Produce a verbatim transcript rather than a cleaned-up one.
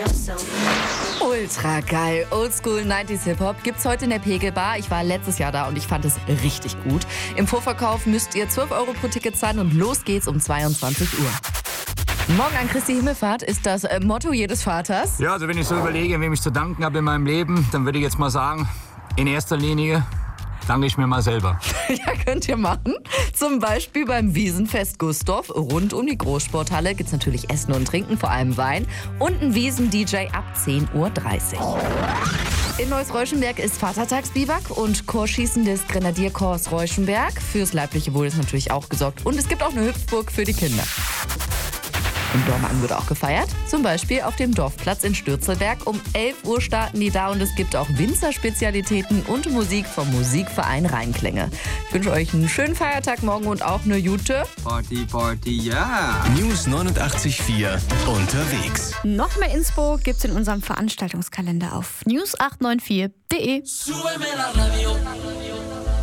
Ultra geil. Oldschool neunziger Hip-Hop gibt's heute in der Pegelbar. Ich war letztes Jahr da und ich fand es richtig gut. Im Vorverkauf müsst ihr zwölf Euro pro Ticket zahlen und los geht's um zweiundzwanzig Uhr. Morgen an Christi Himmelfahrt ist das äh, Motto jedes Vaters. Ja, also wenn ich so überlege, wem ich zu danken habe in meinem Leben, dann würde ich jetzt mal sagen, in erster Linie danke ich mir mal selber. Ja, könnt ihr machen. Zum Beispiel beim Wiesenfest Gustorf. Rund um die Großsporthalle gibt's natürlich Essen und Trinken, vor allem Wein. Und ein Wiesen-D J ab zehn Uhr dreißig. In Neuss-Reuschenberg ist Vatertagsbiwak und Chorschießen des Grenadierkorps Reuschenberg. Fürs leibliche Wohl ist natürlich auch gesorgt. Und es gibt auch eine Hüpfburg für die Kinder. In Dormagen wird auch gefeiert, zum Beispiel auf dem Dorfplatz in Stürzelberg. Um elf Uhr starten die da und es gibt auch Winzerspezialitäten und Musik vom Musikverein Rheinklänge. Ich wünsche euch einen schönen Feiertag morgen und auch eine gute Party, Party, ja! Yeah. News neunundachtzig Komma vier unterwegs. Noch mehr Inspo gibt's in unserem Veranstaltungskalender auf news acht neun vier punkt de.